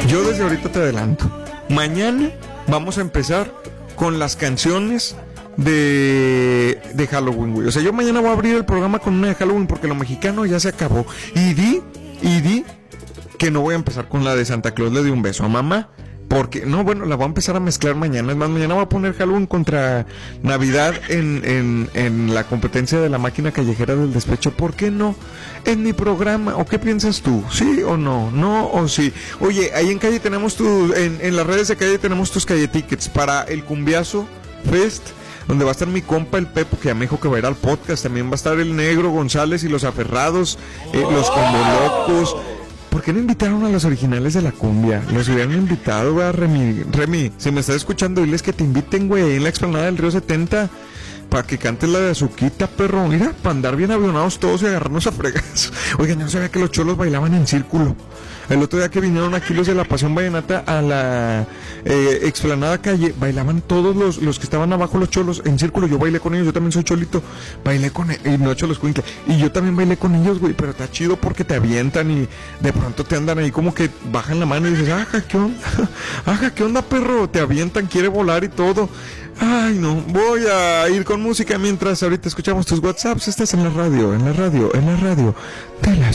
Yo desde ahorita te adelanto. Mañana vamos a empezar con las canciones de Halloween, güey. O sea, yo mañana voy a abrir el programa con una de Halloween porque lo mexicano ya se acabó. Y di que no voy a empezar con la de Santa Claus le dio un beso a mamá. Porque, no, bueno, la voy a empezar a mezclar mañana. Es más, mañana voy a poner Halloween contra Navidad en la competencia de la máquina callejera del despecho. ¿Por qué no? En mi programa. ¿O qué piensas tú? ¿Sí o no? ¿No o sí? Oye, ahí en calle tenemos en las redes de calle tenemos tus calle tickets para el Cumbiazo Fest, donde va a estar mi compa el Pepo, que ya me dijo que va a ir al podcast. También va a estar el Negro González y los Aferrados, los Combo Locos. ¿Por qué no invitaron a los originales de la cumbia? Los hubieran invitado, güey, a Remy, si me estás escuchando, diles que te inviten, güey, en la explanada del Río 70, para que cantes la de Azuquita, perro. Mira, para andar bien avionados todos y agarrarnos a fregas. Oigan, yo no sabía que los cholos bailaban en círculo. El otro día que vinieron aquí los de la Pasión Vallenata a la explanada calle, bailaban todos los que estaban abajo, los cholos, en círculo. Yo bailé con ellos, yo también soy cholito. Bailé con ellos, y no cholos cuincle. Y yo también bailé con ellos, güey, pero está chido porque te avientan y de pronto te andan ahí como que bajan la mano y dices, ajá, ¿qué onda? Ajá, ¿qué onda, perro? Te avientan, quiere volar y todo. Ay, no, voy a ir con música mientras ahorita escuchamos tus WhatsApps. Estás en la radio, de la